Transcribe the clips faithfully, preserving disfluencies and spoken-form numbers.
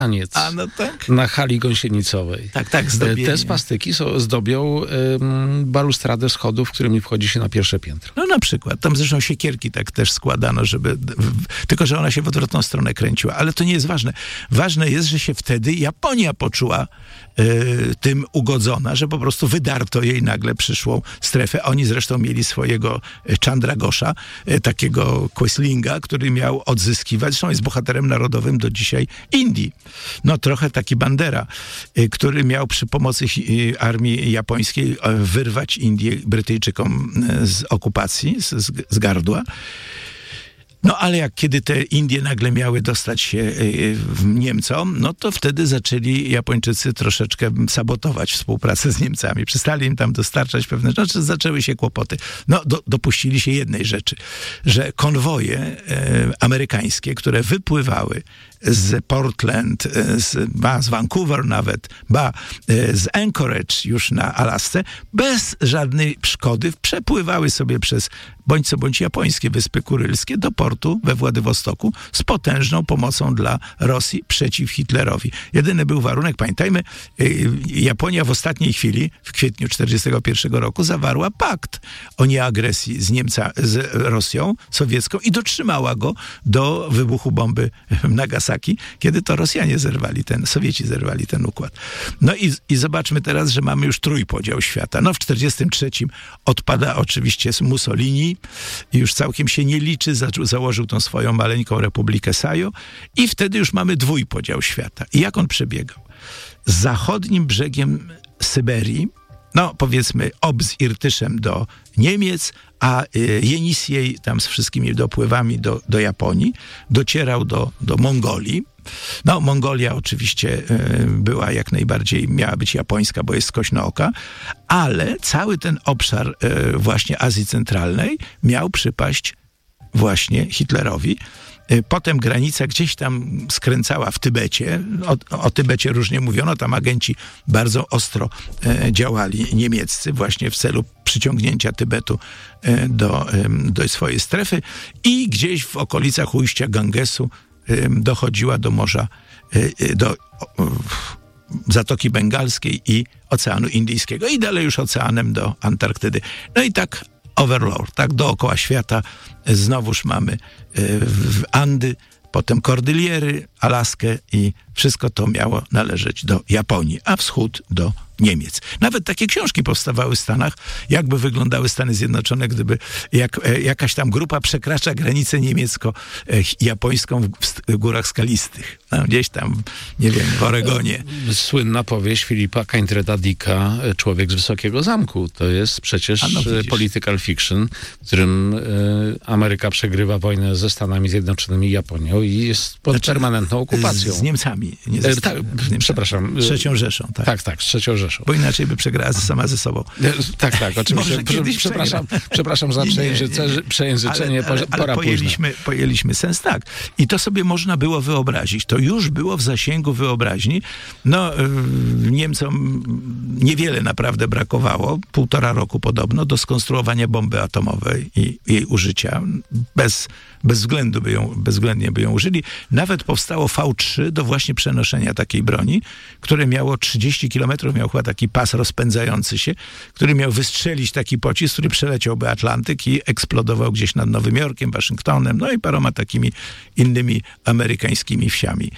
taniec A, no tak. na hali gąsienicowej. Tak, tak, zdobienie. Te swastyki są, zdobią um, balustradę schodów, którymi wchodzi się na pierwsze piętro. No na przykład. Tam zresztą siekierki tak też składano, żeby... W, tylko, że ona się w odwrotną stronę kręciła. Ale to nie jest ważne. Ważne jest, że się wtedy Japonia poczuła y, tym ugodzona, że po prostu wydarto jej nagle przyszłą strefę. Oni zresztą mieli swojego Chandragosha, y, takiego Quislinga, który miał odzyskiwać, zresztą jest bohaterem narodowym do dzisiaj Indii. No trochę taki Bandera, y, który miał przy pomocy y, armii japońskiej y, wyrwać Indię Brytyjczykom y, z okupacji, z, z, z gardła. No ale jak kiedy te Indie nagle miały dostać się y, Niemcom, no to wtedy zaczęli Japończycy troszeczkę sabotować współpracę z Niemcami. Przestali im tam dostarczać pewne rzeczy, zaczęły się kłopoty. No do, dopuścili się jednej rzeczy, że konwoje y, amerykańskie, które wypływały z Portland, z, ba, z Vancouver nawet, ba, z Anchorage już na Alasce, bez żadnej szkody przepływały sobie przez bądź co bądź japońskie Wyspy Kurylskie do portu we Władywostoku z potężną pomocą dla Rosji przeciw Hitlerowi. Jedyny był warunek, pamiętajmy, Japonia w ostatniej chwili, w kwietniu tysiąc dziewięćset czterdziestego pierwszego roku, zawarła pakt o nieagresji z, Niemca, z Rosją sowiecką i dotrzymała go do wybuchu bomby Nagasaki, kiedy to Rosjanie zerwali ten, Sowieci zerwali ten układ. No i, i zobaczmy teraz, że mamy już trójpodział świata. No w czterdziestym trzecim odpada oczywiście Mussolini, już całkiem się nie liczy, zaczął, założył tą swoją maleńką Republikę Sajo i wtedy już mamy dwójpodział świata. I jak on przebiegał? Z zachodnim brzegiem Syberii, no powiedzmy ob z Irtyszem do Niemiec, a y, Jenisiej tam z wszystkimi dopływami do, do Japonii, docierał do, do Mongolii. No, Mongolia oczywiście y, była jak najbardziej, miała być japońska, bo jest skośnooka, ale cały ten obszar y, właśnie Azji Centralnej miał przypaść właśnie Hitlerowi. Potem granica gdzieś tam skręcała w Tybecie. O, o Tybecie różnie mówiono. Tam agenci bardzo ostro e, działali niemieccy właśnie w celu przyciągnięcia Tybetu e, do, e, do swojej strefy. I gdzieś w okolicach ujścia Gangesu e, dochodziła do morza, e, do e, Zatoki Bengalskiej i Oceanu Indyjskiego. I dalej już oceanem do Antarktydy. No i tak overlord, tak dookoła świata znowuż mamy w Andy, potem Kordyliery, Alaskę i wszystko to miało należeć do Japonii, a wschód do Niemiec. Nawet takie książki powstawały w Stanach, jakby wyglądały Stany Zjednoczone, gdyby jak, jakaś tam grupa przekracza granicę niemiecko-japońską w górach skalistych. No, gdzieś tam, nie wiem, w Oregonie. Słynna powieść Filipa Kaintreda Dicka, Człowiek z Wysokiego Zamku. To jest przecież no, political fiction, w którym y, Ameryka przegrywa wojnę ze Stanami Zjednoczonymi i Japonią i jest pod znaczy, permanentną okupacją. Z, z Niemcami. Nie ze, e, tak, z Niemcami. Przepraszam. Trzecią Rzeszą. Tak, tak, tak z Trzecią Rzeszą. Bo inaczej by przegrała sama ze sobą. Tak, tak, oczywiście. Przepraszam, przepraszam za przejęzyce, przejęzyczenie, ale, ale, ale pora pojęliśmy, pojęliśmy sens, tak. I to sobie można było wyobrazić. To już było w zasięgu wyobraźni. No, Niemcom niewiele naprawdę brakowało, półtora roku podobno, do skonstruowania bomby atomowej i jej użycia. Bez, bez względu by ją, bezwzględnie by ją użyli. Nawet powstało V trzy do właśnie przenoszenia takiej broni, które miało trzydzieści kilometrów, miał chyba taki pas rozpędzający się, który miał wystrzelić taki pocisk, który przeleciałby Atlantyk i eksplodował gdzieś nad Nowym Jorkiem, Waszyngtonem, no i paroma takimi innymi amerykańskimi wsiami.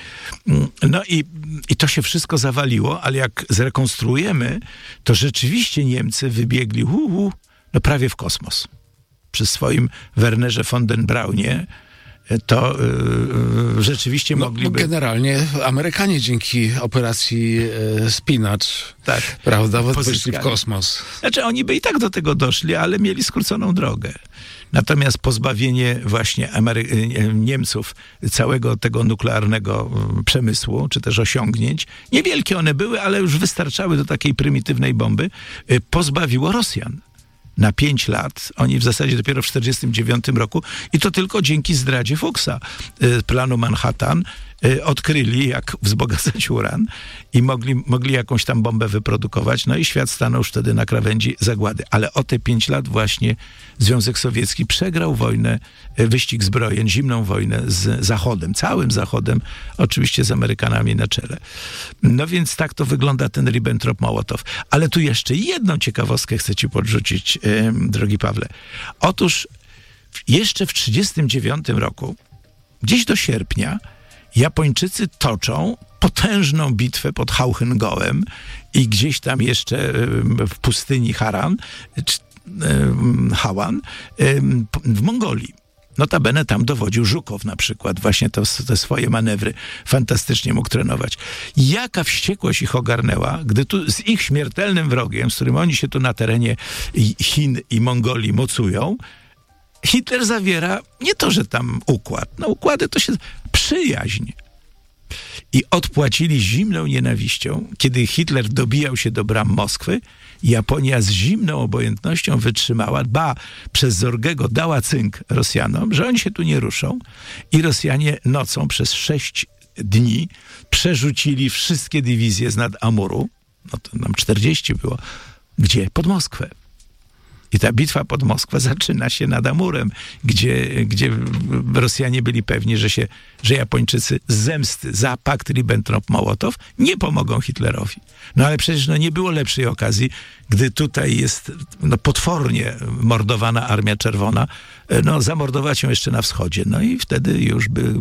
No i, i to się wszystko zawaliło, ale jak zrekonstruujemy, to rzeczywiście Niemcy wybiegli hu, hu, no prawie w kosmos. Przy swoim Wernerze von den Braunie to yy, rzeczywiście no, mogliby... Generalnie Amerykanie dzięki operacji yy, Spinacz, tak, prawda, wyszli w kosmos. Znaczy oni by i tak do tego doszli, ale mieli skróconą drogę. Natomiast pozbawienie właśnie Amery- Niemców całego tego nuklearnego przemysłu, czy też osiągnięć, niewielkie one były, ale już wystarczały do takiej prymitywnej bomby, pozbawiło Rosjan. Na pięć lat, oni w zasadzie dopiero w czterdziestym dziewiątym roku i to tylko dzięki zdradzie Fuchsa, planu Manhattan, y, odkryli, jak wzbogacać uran i mogli, mogli jakąś tam bombę wyprodukować, no i świat stanął już wtedy na krawędzi zagłady. Ale o te pięć lat właśnie Związek Sowiecki przegrał wojnę, y, wyścig zbrojeń, zimną wojnę z Zachodem, całym Zachodem, oczywiście z Amerykanami na czele. No więc tak to wygląda ten Ribbentrop-Mołotow. Ale tu jeszcze jedną ciekawostkę chcę ci podrzucić, y, drogi Pawle. Otóż jeszcze w trzydziestym dziewiątym roku, gdzieś do sierpnia, Japończycy toczą potężną bitwę pod Hauchengołem i gdzieś tam jeszcze w pustyni Haran, Hawan, w Mongolii. Notabene tam dowodził Żukow na przykład. Właśnie to, te swoje manewry fantastycznie mógł trenować. Jaka wściekłość ich ogarnęła, gdy tu z ich śmiertelnym wrogiem, z którym oni się tu na terenie Chin i Mongolii mocują, Hitler zawiera nie to, że tam układ. No układy to się... przyjaźń. I odpłacili zimną nienawiścią. Kiedy Hitler dobijał się do bram Moskwy, Japonia z zimną obojętnością wytrzymała, ba, przez Zorgego dała cynk Rosjanom, że oni się tu nie ruszą. I Rosjanie nocą przez sześć dni przerzucili wszystkie dywizje z nad Amuru. No to nam czterdzieści było. Gdzie? Pod Moskwę. I ta bitwa pod Moskwą zaczyna się nad Amurem, gdzie, gdzie Rosjanie byli pewni, że, się, że Japończycy z zemsty za pakt Ribbentrop-Mołotow nie pomogą Hitlerowi. No ale przecież no, nie było lepszej okazji, gdy tutaj jest no, potwornie mordowana Armia Czerwona, no zamordować ją jeszcze na wschodzie. No i wtedy już by...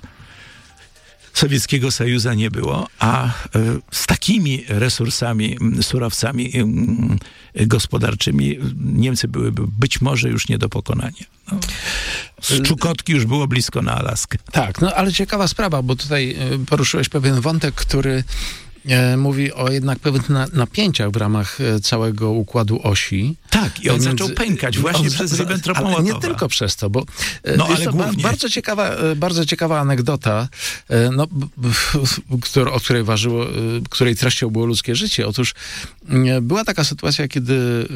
Sowieckiego Sojuza nie było, a y, z takimi resursami, surowcami y, gospodarczymi Niemcy byłyby być może już nie do pokonania. No. Z Czukotki już było blisko na Alaskę. Tak, no ale ciekawa sprawa, bo tutaj poruszyłeś pewien wątek, który e, mówi o jednak pewnych na, napięciach w ramach całego układu osi. Tak, i on między, zaczął pękać właśnie on, przez Ribbentrop-Mołotowa. Ale nie tylko przez to, bo no, ale to, głównie. bardzo, ciekawa, bardzo ciekawa anegdota, no, o której ważyło, której treścią było ludzkie życie. Otóż była taka sytuacja, kiedy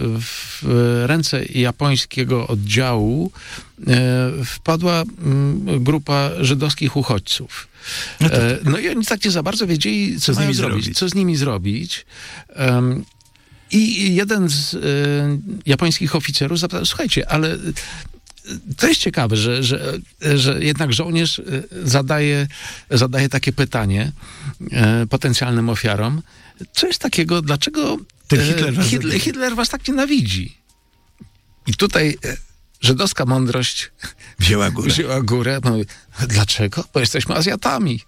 w ręce japońskiego oddziału wpadła grupa żydowskich uchodźców. No, tak. no i oni tak nie za bardzo wiedzieli, co, co mają zrobić, zrobić, co z nimi zrobić. Um, I jeden z y, japońskich oficerów zapytał, słuchajcie, ale to jest ciekawe, że, że, że jednak żołnierz zadaje, zadaje takie pytanie y, potencjalnym ofiarom. Co jest takiego, dlaczego Ten Hitler, was Hitler, Hitler was tak nienawidzi? I tutaj żydowska mądrość wzięła górę. Wzięła górę. Mówi, dlaczego? Bo jesteśmy Azjatami.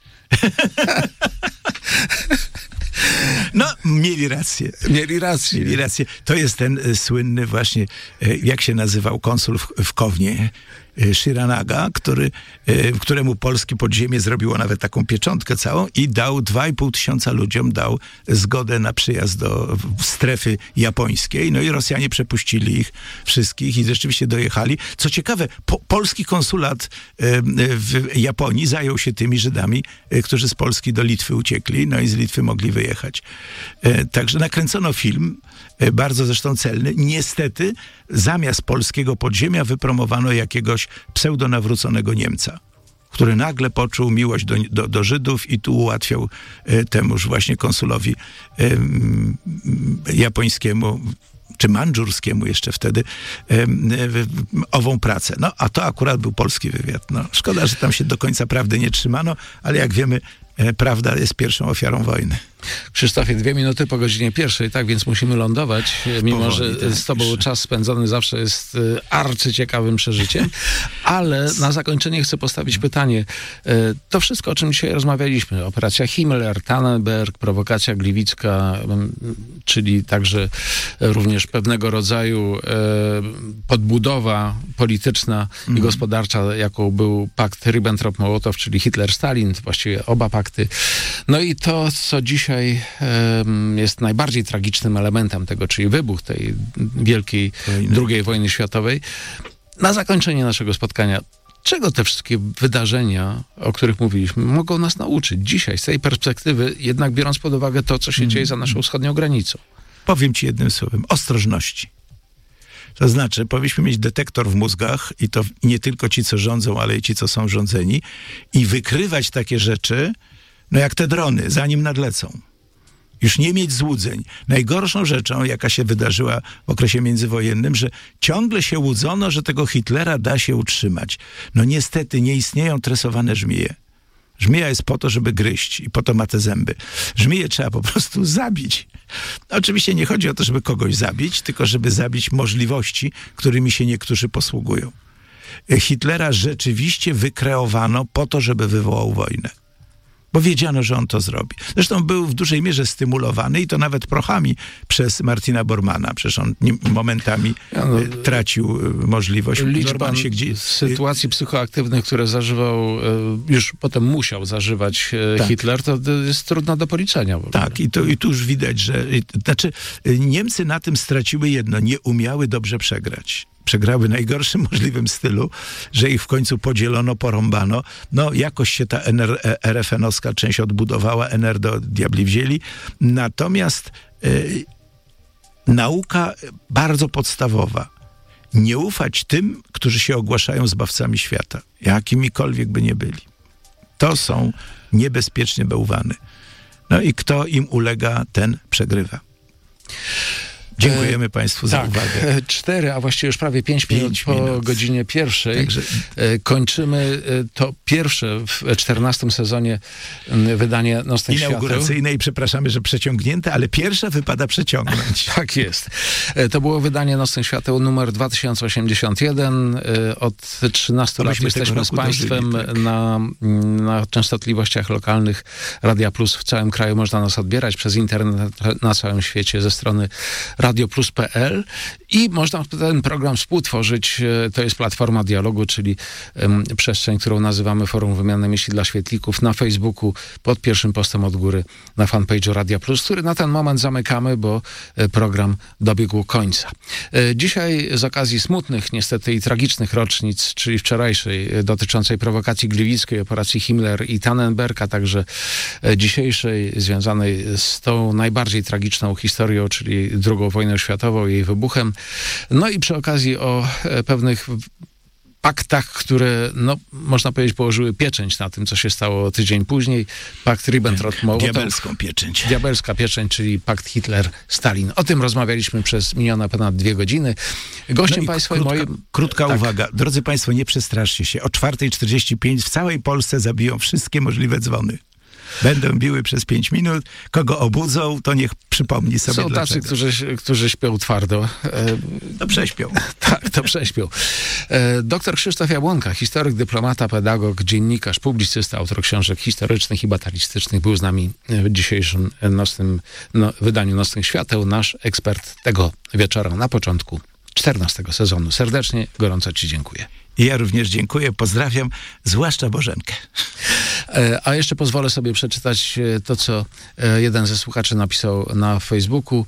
No, mieli rację. Mieli rację. Mieli rację. To jest ten y, słynny właśnie, y, jak się nazywał konsul w, w Kownie, y, Shiranaga, który, y, któremu polskie podziemie zrobiło nawet taką pieczątkę całą i dał dwa i pół tysiąca ludziom, dał zgodę na przyjazd do strefy japońskiej. No i Rosjanie przepuścili ich wszystkich i rzeczywiście dojechali. Co ciekawe, po, polski konsulat y, w Japonii zajął się tymi Żydami, y, którzy z Polski do Litwy uciekli, no i z Litwy mogli wyjechać. Y, także nakręcono film, y, bardzo zresztą celny. Niestety zamiast polskiego podziemia wypromowano jakiegoś pseudonawróconego Niemca, który nagle poczuł miłość do, do, do Żydów i tu ułatwiał y, temuż właśnie konsulowi y, y, japońskiemu, czy mandżurskiemu jeszcze wtedy, y, y, ową pracę. No, a to akurat był polski wywiad. No, szkoda, że tam się do końca prawdy nie trzymano, ale jak wiemy, y, prawda jest pierwszą ofiarą wojny. Krzysztofie, dwie minuty po godzinie pierwszej, tak więc musimy lądować, mimo Powoli, że tak, z tobą jeszcze. czas spędzony zawsze jest y, arcyciekawym przeżyciem, ale na zakończenie chcę postawić pytanie. Y, to wszystko, o czym dzisiaj rozmawialiśmy, operacja Himmler, Tannenberg, prowokacja gliwicka, y, czyli także również pewnego rodzaju y, podbudowa polityczna mm. i gospodarcza, jaką był pakt Ribbentrop-Mołotow, czyli Hitler-Stalin, właściwie oba pakty. No i to, co dzisiaj jest najbardziej tragicznym elementem tego, czyli wybuch tej wielkiej Wojny. drugiej wojny światowej. Na zakończenie naszego spotkania, czego te wszystkie wydarzenia, o których mówiliśmy, mogą nas nauczyć dzisiaj, z tej perspektywy, jednak biorąc pod uwagę to, co się mm. dzieje za naszą wschodnią granicą? Powiem ci jednym słowem. Ostrożności. To znaczy, powinniśmy mieć detektor w mózgach i to nie tylko ci, co rządzą, ale i ci, co są rządzeni i wykrywać takie rzeczy, no jak te drony, zanim nadlecą. Już nie mieć złudzeń. Najgorszą rzeczą, jaka się wydarzyła w okresie międzywojennym, że ciągle się łudzono, że tego Hitlera da się utrzymać. No niestety nie istnieją tresowane żmije. Żmija jest po to, żeby gryźć i po to ma te zęby. Żmiję trzeba po prostu zabić. Oczywiście nie chodzi o to, żeby kogoś zabić, tylko żeby zabić możliwości, którymi się niektórzy posługują. Hitlera rzeczywiście wykreowano po to, żeby wywołał wojnę. Bo wiedziano, że on to zrobi. Zresztą był w dużej mierze stymulowany i to nawet prochami przez Martina Bormana. Przecież on momentami ja no, tracił możliwość. Liczba się gdzie... sytuacji psychoaktywnych, które zażywał, już potem musiał zażywać tak. Hitler, to jest trudno do policzenia. Tak, i, to, i tu już widać, że... Znaczy, Niemcy na tym straciły jedno. Nie umiały dobrze przegrać. Przegrały w najgorszym możliwym stylu, że ich w końcu podzielono, porąbano. No, jakoś się ta er ef en-owska część odbudowała, N R do diabli wzięli. Natomiast y, nauka bardzo podstawowa. Nie ufać tym, którzy się ogłaszają zbawcami świata, jakimikolwiek by nie byli. To są niebezpieczne bałwany. No i kto im ulega, ten przegrywa. Dziękujemy e, Państwu za tak, uwagę. Cztery, a właściwie już prawie pięć, pięć minut po minut. godzinie pierwszej. Także... Kończymy to pierwsze w czternastym sezonie wydanie Nocnych Świateł. Inauguracyjne i przepraszamy, że przeciągnięte, ale pierwsze wypada przeciągnąć. Tak jest. To było wydanie Nocnych Świateł numer dwa tysiące osiemdziesiąt jeden. Od trzynastu lat jesteśmy z Państwem dożyli, tak. na, na częstotliwościach lokalnych Radia Plus w całym kraju. Można nas odbierać przez internet na całym świecie ze strony radio plus kropka p l i można ten program współtworzyć. To jest platforma dialogu, czyli um, przestrzeń, którą nazywamy Forum Wymiany Myśli dla Świetlików na Facebooku, pod pierwszym postem od góry na fanpage'u Radia Plus, który na ten moment zamykamy, bo program dobiegł końca. Dzisiaj z okazji smutnych, niestety i tragicznych rocznic, czyli wczorajszej dotyczącej prowokacji gliwickiej, operacji Himmler i Tannenberg, a także dzisiejszej związanej z tą najbardziej tragiczną historią, czyli drugą wojną światową, jej wybuchem. No i przy okazji o pewnych paktach, które, no, można powiedzieć, położyły pieczęć na tym, co się stało tydzień później. Pakt Ribbentrop-Mołotow. Diabelską pieczęć. Diabelska pieczęć, czyli pakt Hitler-Stalin. O tym rozmawialiśmy przez minione ponad dwie godziny. Gościem no Państwa krótka, moim... Krótka tak. uwaga. Drodzy Państwo, nie przestraszcie się. O czwartej czterdzieści pięć w całej Polsce zabiją wszystkie możliwe dzwony. Będą biły przez pięć minut. Kogo obudzą, to niech przypomni sobie Są dlaczego. tacy, którzy, którzy śpią twardo. To prześpią. Tak, to prześpią. Doktor Krzysztof Jabłonka, historyk, dyplomata, pedagog, dziennikarz, publicysta, autor książek historycznych i batalistycznych, był z nami w dzisiejszym nocnym, no, wydaniu Nocnych Świateł. Nasz ekspert tego wieczora na początku czternastego sezonu. Serdecznie, gorąco Ci dziękuję. I ja również dziękuję, pozdrawiam, zwłaszcza Bożenkę. A jeszcze pozwolę sobie przeczytać to, co jeden ze słuchaczy napisał na Facebooku.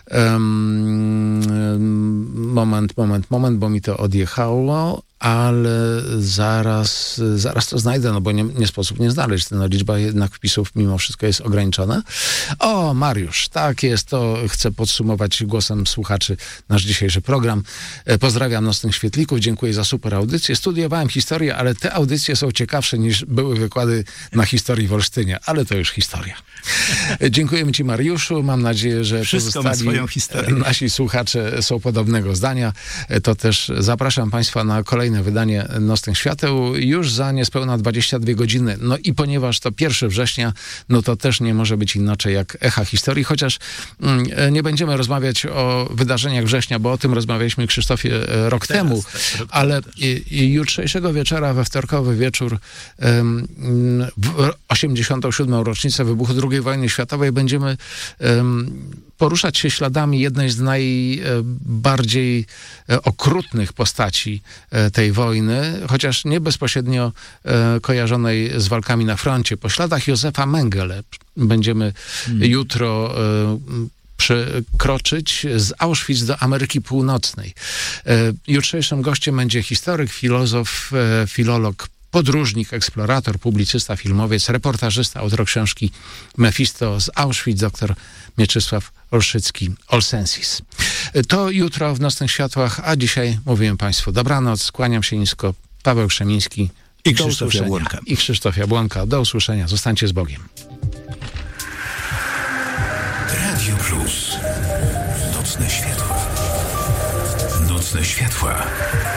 Moment, moment, moment, bo mi to odjechało, ale zaraz, zaraz to znajdę, no bo nie, nie sposób nie znaleźć. No, liczba jednak wpisów mimo wszystko jest ograniczona. O, Mariusz, tak jest, to chcę podsumować głosem słuchaczy nasz dzisiejszy program. Pozdrawiam Nocnych Świetlików, dziękuję za super audycję. Studiowałem historię, ale te audycje są ciekawsze niż były wykłady na historii w Olsztynie, ale to już historia. Dziękujemy Ci, Mariuszu. Mam nadzieję, że wszystko ma swoją historię. Nasi słuchacze są podobnego zdania. To też zapraszam Państwa na kolejne wydanie Nocnych Świateł już za niespełna dwadzieścia dwie godziny. No i ponieważ to pierwszego września, no to też nie może być inaczej jak echa historii, chociaż mm, nie będziemy rozmawiać o wydarzeniach września, bo o tym rozmawialiśmy, Krzysztofie, rok Teraz, temu, tak, rok ale i, i jutrzejszego wieczora, we wtorkowy wieczór um, w osiemdziesiątą siódmą rocznicę wybuchu drugiej wojny światowej będziemy um, poruszać się śladami jednej z najbardziej okrutnych postaci tej wojny, chociaż nie bezpośrednio kojarzonej z walkami na froncie. Po śladach Józefa Mengele będziemy hmm. jutro przekroczyć z Auschwitz do Ameryki Północnej. Jutrzejszym gościem będzie historyk, filozof, filolog, podróżnik, eksplorator, publicysta, filmowiec, reportażysta, autor książki Mefisto z Auschwitz, dr Mieczysław Olszycki, Olsensis. To jutro w Nocnych Światłach, a dzisiaj mówiłem Państwu dobranoc, kłaniam się nisko, Paweł Krzemiński i Krzysztof Jabłonka. I Krzysztof Jabłonka. Do usłyszenia. Zostańcie z Bogiem. Radio Plus. Nocne Światła. Nocne Światła.